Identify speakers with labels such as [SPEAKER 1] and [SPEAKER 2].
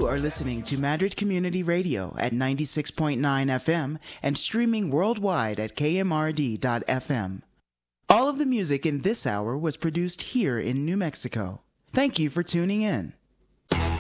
[SPEAKER 1] are listening to Madrid Community Radio at 96.9 FM and streaming worldwide at kmrd.fm. All of the music in this hour was produced here in New Mexico. Thank you for tuning in.